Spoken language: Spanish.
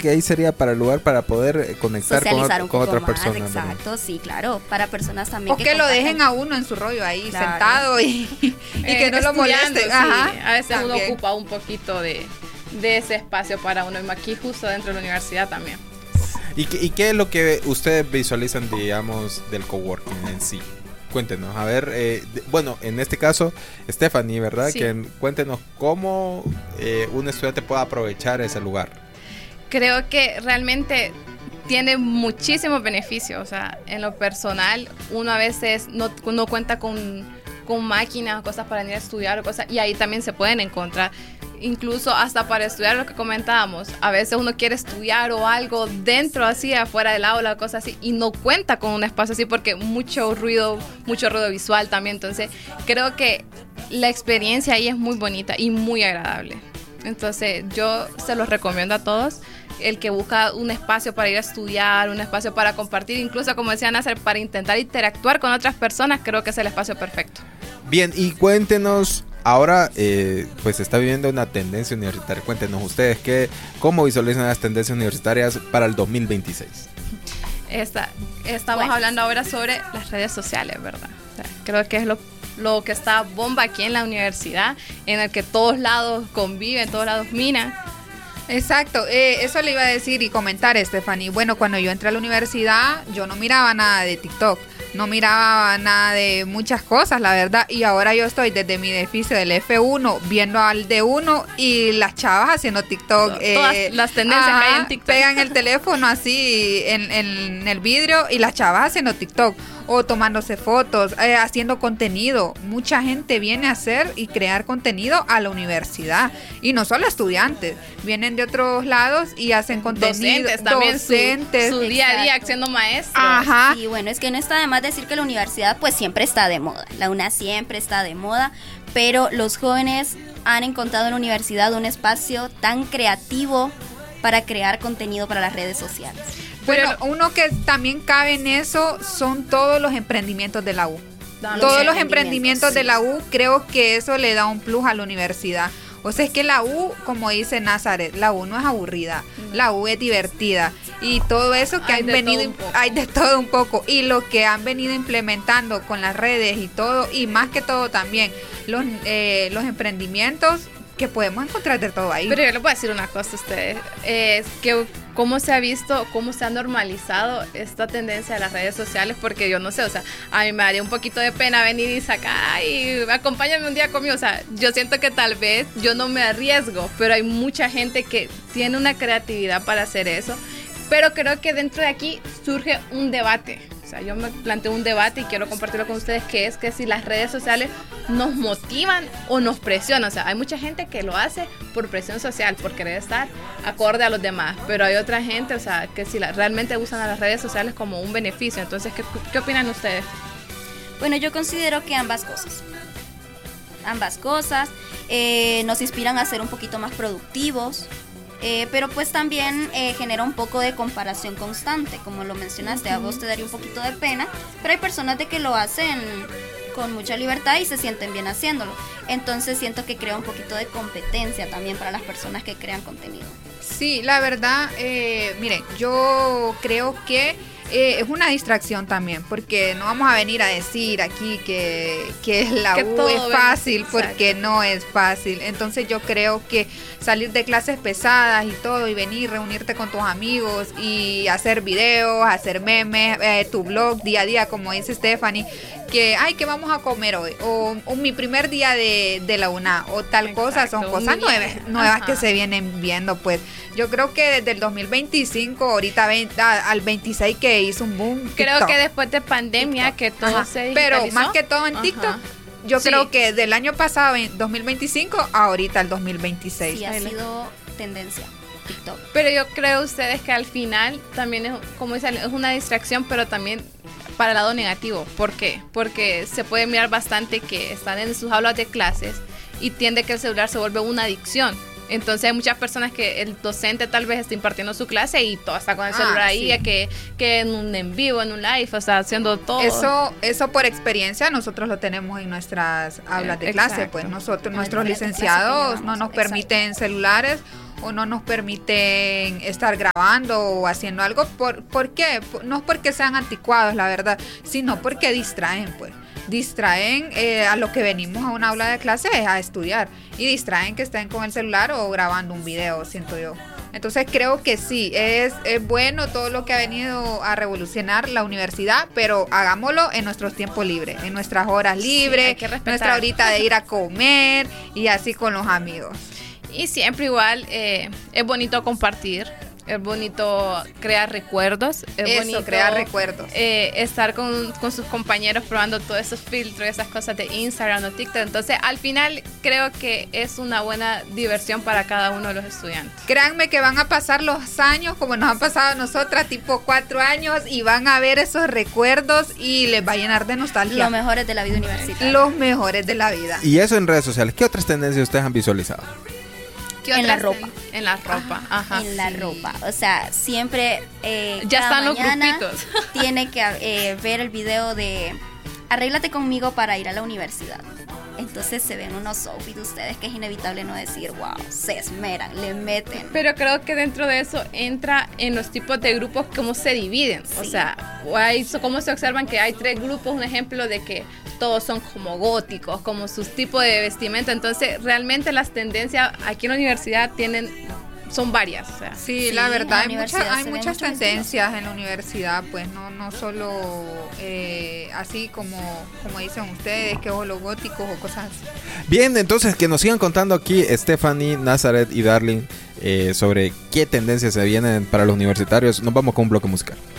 que ahí sería para el lugar para poder conectar con otras personas. Exacto, ¿verdad? Sí, claro, para personas también. O que lo dejen a uno en su rollo ahí, claro, sentado y que no lo molesten. Sí, a veces también uno ocupa un poquito de ese espacio para uno, y aquí justo dentro de la universidad también. ¿Y qué es lo que ustedes visualizan, digamos, del coworking en sí? Cuéntenos, a ver, bueno, en este caso, Stephanie, ¿verdad? Sí. Que cuéntenos cómo un estudiante puede aprovechar ese lugar. Creo que realmente tiene muchísimos beneficios, o sea, en lo personal, uno a veces no cuenta con máquinas o cosas para venir a estudiar o cosas, y ahí también se pueden encontrar. Incluso hasta para estudiar, lo que comentábamos, a veces uno quiere estudiar o algo dentro así, afuera del aula, cosas así, y no cuenta con un espacio así porque mucho ruido visual también. Entonces creo que la experiencia ahí es muy bonita y muy agradable. Entonces yo se los recomiendo a todos, el que busca un espacio para ir a estudiar, un espacio para compartir, incluso como decía Nasser, para intentar interactuar con otras personas, creo que es el espacio perfecto. Bien, y cuéntenos, ahora pues se está viviendo una tendencia universitaria. Cuéntenos ustedes cómo visualizan las tendencias universitarias para el 2026. Estamos hablando ahora sobre las redes sociales, ¿verdad? O sea, creo que es lo que está bomba aquí en la universidad, en el que todos lados conviven, todos lados minan. Exacto, eso le iba a decir y comentar, Stephanie. Bueno, cuando yo entré a la universidad, yo no miraba nada de TikTok, no miraba nada de muchas cosas, la verdad. Y ahora yo estoy desde mi edificio del F1 viendo al D1 y las chavas haciendo TikTok. Todas las tendencias que hay en TikTok. Pegan el teléfono así en el vidrio y las chavas haciendo TikTok. O tomándose fotos, haciendo contenido. Mucha gente viene a hacer y crear contenido a la universidad. Y no solo estudiantes, vienen de otros lados y hacen contenido. Docentes también, su día a día siendo maestros. Ajá. Y bueno, es que no está de más decir que la universidad pues siempre está de moda. La UNA siempre está de moda, pero los jóvenes han encontrado en la universidad un espacio tan creativo para crear contenido para las redes sociales. Bueno, uno que también cabe en eso son todos los emprendimientos de la U. Todos los emprendimientos de la U, creo que eso le da un plus a la universidad. O sea, es que la U, como dice Nazaret, la U no es aburrida, la U es divertida. Y todo eso que hay de todo un poco. Y lo que han venido implementando con las redes y todo, y más que todo también los emprendimientos, que podemos encontrar de todo ahí. Pero yo les voy a decir una cosa a ustedes, es que cómo se ha visto, cómo se ha normalizado esta tendencia de las redes sociales, porque yo no sé, o sea, a mí me daría un poquito de pena venir y sacar y acompáñame un día conmigo, o sea, yo siento que tal vez yo no me arriesgo, pero hay mucha gente que tiene una creatividad para hacer eso, pero creo que dentro de aquí surge un debate. O sea, yo me planteo un debate y quiero compartirlo con ustedes, que es que si las redes sociales nos motivan o nos presionan. O sea, hay mucha gente que lo hace por presión social, por querer estar acorde a los demás, pero hay otra gente, o sea, que si realmente usan a las redes sociales como un beneficio. Entonces, ¿qué opinan ustedes? Bueno, yo considero que ambas cosas. Nos inspiran a ser un poquito más productivos. Pero pues también genera un poco de comparación constante, como lo mencionaste, a vos te daría un poquito de pena, pero hay personas de que lo hacen con mucha libertad y se sienten bien haciéndolo. Entonces siento que crea un poquito de competencia también para las personas que crean contenido. Sí, la verdad, miren, yo creo que es una distracción también, porque no vamos a venir a decir aquí que la U es fácil, porque no es fácil. Entonces yo creo que salir de clases pesadas y todo, y venir, reunirte con tus amigos y hacer videos, hacer memes, tu blog día a día, como dice Stephanie, que ¿qué vamos a comer hoy? O mi primer día de la UNA, o tal cosa, son cosas nuevas que se vienen viendo. Pues yo creo que desde el 2025, ahorita al 26 que hizo un boom TikTok. Creo que después de pandemia TikTok, que todo se digitalizó. Pero más que todo en TikTok. Yo creo que del año pasado, en 2025, ahorita el 2026. Sí, ha sido tendencia TikTok. Pero yo creo ustedes que al final también es, como dicen, es una distracción, pero también para el lado negativo. ¿Por qué? Porque se puede mirar bastante que están en sus aulas de clases y tiende que el celular se vuelve una adicción. Entonces hay muchas personas que el docente tal vez está impartiendo su clase y todo está con el celular ahí, que en un en vivo, en un live, o sea, haciendo todo. Eso por experiencia nosotros lo tenemos en nuestras aulas de clase, pues nuestros licenciados no nos permiten celulares, o no nos permiten estar grabando o haciendo algo. ¿Por qué? No es porque sean anticuados, la verdad, sino porque distraen, pues. Distraen a lo que venimos a una aula de clase es a estudiar, y distraen que estén con el celular o grabando un video, siento yo. Entonces creo que sí, es bueno todo lo que ha venido a revolucionar la universidad, pero hagámoslo en nuestros tiempos libres, en nuestras horas libres, sí, nuestra horita de ir a comer y así con los amigos. Y siempre igual es bonito compartir. Es bonito crear recuerdos. Es bonito crear recuerdos. Estar con sus compañeros probando todos esos filtros, esas cosas de Instagram o TikTok. Entonces, al final, creo que es una buena diversión para cada uno de los estudiantes. Créanme que van a pasar los años como nos han pasado a nosotras, tipo 4 años, y van a ver esos recuerdos y les va a llenar de nostalgia. Los mejores de la vida universitaria. Los mejores de la vida. Y eso en redes sociales. ¿Qué otras tendencias ustedes han visualizado? En la ropa. En la ropa, ajá. En la ropa. O sea, siempre ya están los mañana grupitos. Tiene que ver el video de arréglate conmigo para ir a la universidad. Entonces se ven unos outfits ustedes que es inevitable no decir, wow, se esmeran, le meten. Pero creo que dentro de eso entra en los tipos de grupos cómo se dividen. Sí. O sea, cómo se observan que hay 3 grupos, un ejemplo de que todos son como góticos, como sus tipos de vestimenta. Entonces, realmente las tendencias aquí en la universidad son varias. O sea. Sí, la verdad, hay muchas tendencias en la universidad, pues no solo así como dicen ustedes, que o los góticos o cosas así. Bien, entonces que nos sigan contando aquí Stephanie, Nazaret y Darling sobre qué tendencias se vienen para los universitarios. Nos vamos con un bloque musical.